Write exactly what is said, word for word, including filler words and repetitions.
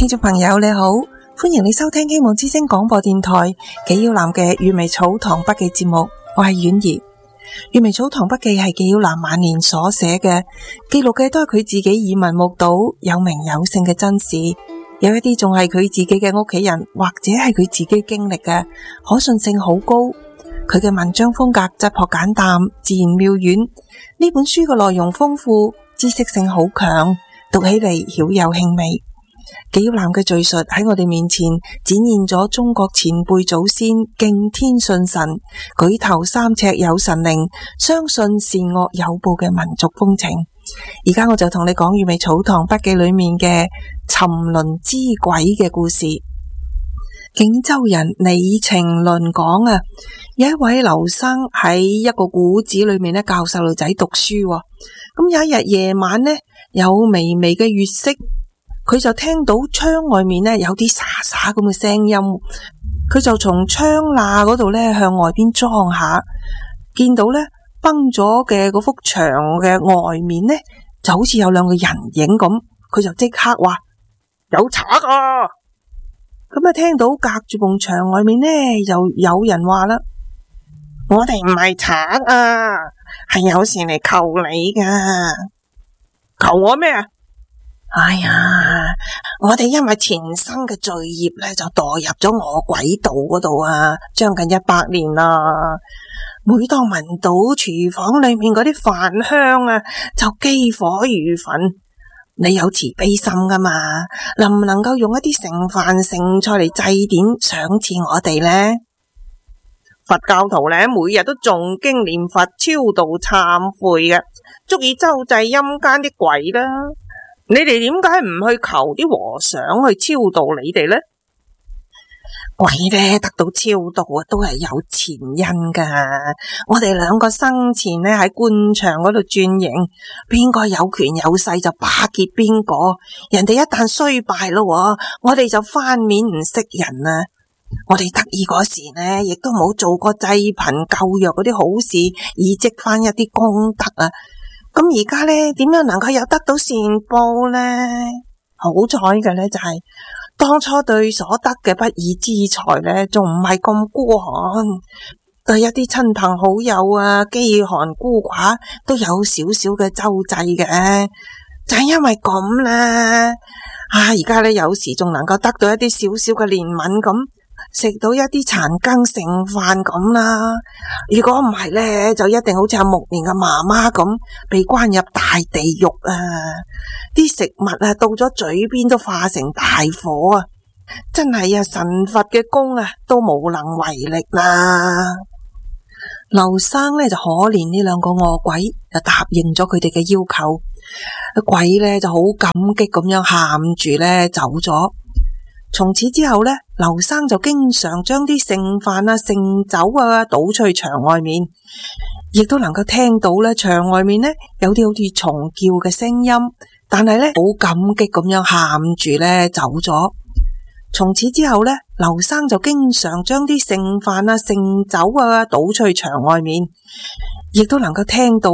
聽眾朋友你好，歡迎你收聽希望之聲廣播電台紀曉嵐嘅閱微草堂筆記節目，我係婉兒。閱微草堂筆記係紀曉嵐晚年所寫嘅，記錄嘅都係佢自己耳聞目睹有名有姓嘅真事，有一啲仲係佢自己嘅屋企人或者係佢自己經歷嘅，可信性好高。佢嘅文章風格質樸簡淡，自然妙遠。呢本書嘅內容豐富，知識性好強，讀起嚟曉有興味。紀曉嵐嘅敘述喺我哋面前展現咗中國前輩祖先敬天信神、舉頭三尺有神靈、相信善惡有報嘅民族風情。而家我就同你講閱微草堂筆記裏面嘅沉淪之鬼嘅故事。景州人李晴倫講啊，有一位劉生喺一個古寺裏面咧教細路仔讀書，咁有一日夜晚呢，有微微嘅月色，佢就聽到窗外面呢有啲沙沙咁嘅聲音，佢就從窗罅嗰度呢向外邊裝下，見到呢崩咗嘅嗰幅牆嘅外面呢就好似有兩個人影咁，佢就即刻話有賊啊！咁啊，聽到隔住埲牆外面呢，又有人話啦：我哋唔係賊啊，係有事嚟求你噶。求我咩啊？哎呀，我哋因為前生嘅罪孽咧，就墮入咗餓鬼道嗰度啊，將近一百年啦。每當聞到廚房裏面嗰啲飯香啊，就饑火如焚。你有慈悲心噶嘛？能唔能夠用一啲剩飯剩菜嚟祭典賞賜我哋呢？佛教徒咧，每日都誦經念佛超度懺悔嘅，足以周濟陰間啲鬼啦。你哋點解唔去求啲和尚去超度你哋呢？鬼咧得到超度啊，都係有前因噶。我哋兩個生前咧喺官場嗰度轉型，邊個有權有勢就巴結邊個。人哋一旦衰敗咯，我哋就翻面唔識人啊！我哋得意嗰時呢，亦都冇做過濟貧救弱嗰啲好事，以積翻一啲功德啊！咁而家呢，點樣能夠有得到善報呢？好彩嘅呢，就係當初對所得嘅不義之財呢，仲唔係咁孤寒，對一啲親朋好友啊、飢寒孤寡都有少少嘅周濟嘅，就係因為咁啦。啊，而家呢，有時仲能夠得到一啲少少嘅憐憫咁。食到一啲殘羹剩飯咁啦，如果唔係呢，就一定好似阿木蓮嘅媽媽咁，被關入大地獄啊！啲食物啊，到咗嘴邊都化成大火啊！真係啊，神佛嘅功啊，都無能為力啦。劉生呢就可憐呢兩個餓鬼，就答應咗佢哋嘅要求。鬼呢就好感激咁樣喊住呢走咗。從此之後呢，劉生就經常將啲剩飯啊、剩酒啊倒出去牆外面，亦都能夠聽到呢牆外面呢有啲好似蟲叫嘅聲音，但係呢好感激咁樣喊住呢走咗。從此之後呢，劉生就經常將啲剩飯啊、剩酒啊倒出去牆外面，亦都能夠聽到